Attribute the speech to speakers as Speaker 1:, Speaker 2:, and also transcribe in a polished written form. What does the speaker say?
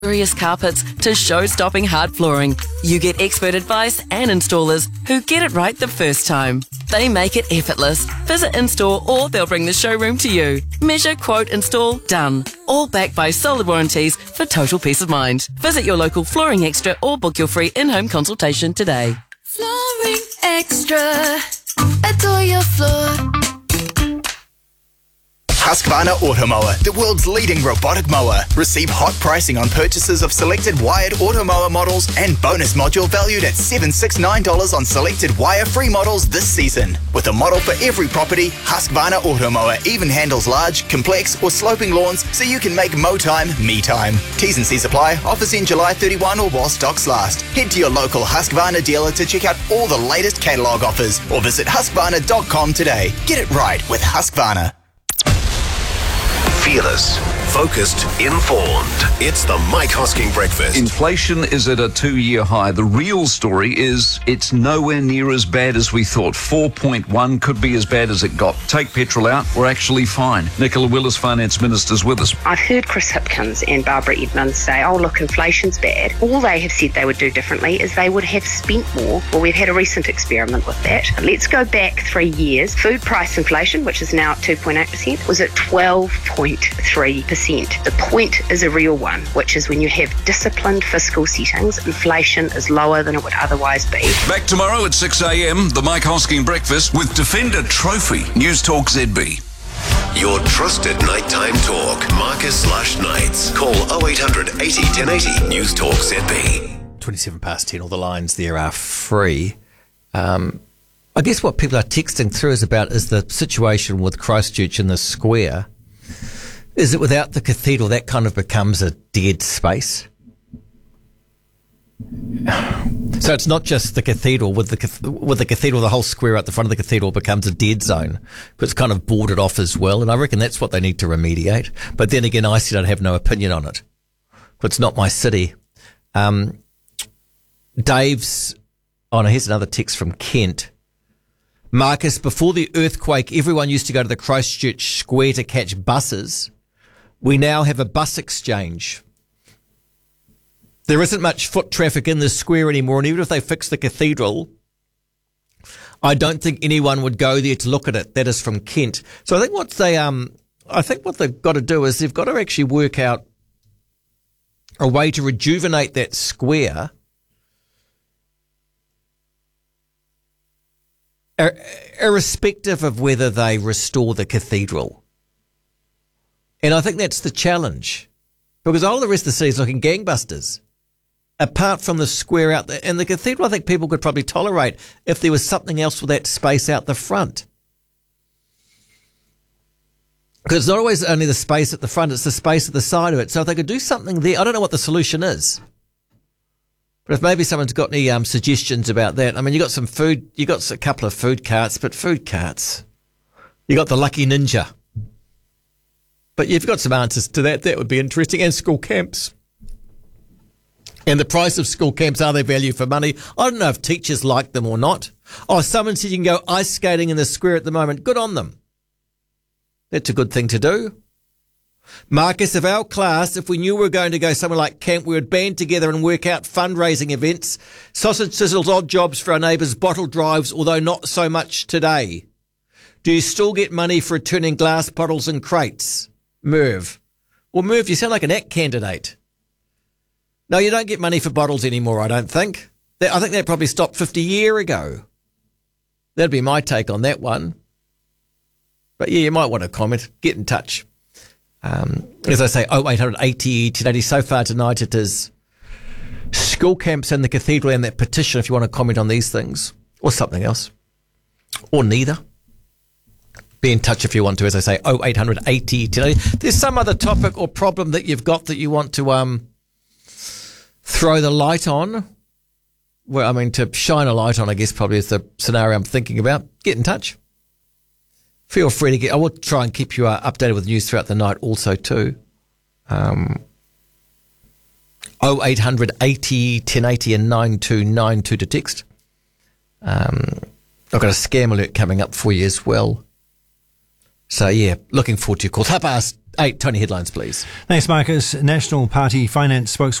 Speaker 1: luxurious carpets to show-stopping hard flooring. You get expert advice and installers who get it right the first time. They make it effortless. Visit in-store or they'll bring the showroom to you. Measure, quote, install, done. All backed by solid warranties for total peace of mind. Visit your local Flooring Extra or book your free in-home consultation today.
Speaker 2: Flooring Extra. Adore your floor.
Speaker 3: Husqvarna Automower, the world's leading robotic mower. Receive hot pricing on purchases of selected wired Automower models and bonus module valued at $769 on selected wire-free models this season. With a model for every property, Husqvarna Automower even handles large, complex or sloping lawns so you can make mow time, me time. T's and C's apply. Offers in July 31 or while stocks last. Head to your local Husqvarna dealer to check out all the latest catalogue offers or visit husqvarna.com today. Get it right with Husqvarna.
Speaker 4: Fearless, focused, informed. It's the Mike Hosking Breakfast.
Speaker 5: Inflation is at a 2-year high. The real story is it's nowhere near as bad as we thought. 4.1 could be as bad as it got. Take petrol out, we're actually fine. Nicola Willis, Finance Minister's with us.
Speaker 6: I've heard Chris Hipkins and Barbara Edmonds say, oh, look, inflation's bad. All they have said they would do differently is they would have spent more. Well, we've had a recent experiment with that. Let's go back 3 years. Food price inflation, which is now at 2.8%, was at 12.3%. The point is a real one, which is when you have disciplined fiscal settings, inflation is lower than it would otherwise be.
Speaker 5: Back tomorrow at 6 a.m, the Mike Hosking Breakfast with Defender Trophy. News Talk ZB.
Speaker 4: Your trusted nighttime talk. Marcus/Knights. Call 0800 80 1080. News Talk ZB.
Speaker 7: 27 past 10. All the lines there are free. I guess what people are texting through is the situation with Christchurch in the square. Is it without the cathedral that kind of becomes a dead space? So it's not just the cathedral. With the cathedral, the whole square out the front of the cathedral becomes a dead zone, but it's kind of boarded off as well. And I reckon that's what they need to remediate. But then again, I said I'd have no opinion on it. But it's not my city. Dave's... Oh, no, here's another text from Kent. Marcus, before the earthquake, everyone used to go to the Christchurch Square to catch buses. We now have a bus exchange. There isn't much foot traffic in the square anymore, and even if they fix the cathedral, I don't think anyone would go there to look at it. That is from Kent. So I think what they've got to do is they've got to actually work out a way to rejuvenate that square, irrespective of whether they restore the cathedral. And I think that's the challenge, because all the rest of the city is looking gangbusters, apart from the square out there. And the cathedral, I think people could probably tolerate if there was something else with that space out the front. Because it's not always only the space at the front, it's the space at the side of it. So if they could do something there, I don't know what the solution is. But if maybe someone's got any suggestions about that. I mean, you got some food, you got a couple of food carts, but food carts. You got the Lucky Ninja. But you've got some answers to that. That would be interesting. And school camps. And the price of school camps, are they value for money? I don't know if teachers like them or not. Oh, someone said you can go ice skating in the square at the moment. Good on them. That's a good thing to do. Marcus, of our class, if we knew we were going to go somewhere like camp, we would band together and work out fundraising events, sausage sizzles, odd jobs for our neighbours, bottle drives, although not so much today. Do you still get money for returning glass bottles and crates? Merv. Well, Merv, you sound like an ACT candidate. No, you don't get money for bottles anymore, I don't think. I think that probably stopped 50 years ago. That'd be my take on that one. But yeah, you might want to comment. Get in touch. As I say, 0880 1080. So far tonight it is school camps and the cathedral and that petition if you want to comment on these things. Or something else. Or neither. Be in touch if you want to, as I say, 0880 1080. There's some other topic or problem that you've got that you want to throw the light on. Well, I mean, to shine a light on, I guess, probably is the scenario I'm thinking about. Get in touch. Feel free to get... I will try and keep you updated with news throughout the night also too. 0800 80 1080 and 9292 to text. I've got a scam alert coming up for you as well. So, yeah, looking forward to your calls. 8:30, Tony, headlines, please.
Speaker 8: Thanks, Marcus. National Party finance spokesperson